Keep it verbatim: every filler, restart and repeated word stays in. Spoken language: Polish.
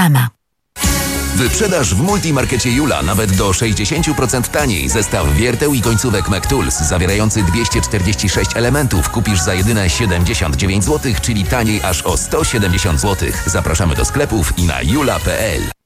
Reklama. Wyprzedaż w Multimarkecie Jula nawet do sześćdziesiąt procent taniej. Zestaw wierteł i końcówek McTools zawierający dwieście czterdzieści sześć elementów kupisz za jedyne siedemdziesiąt dziewięć złotych, czyli taniej aż o sto siedemdziesiąt złotych. Zapraszamy do sklepów i na jula kropka p l.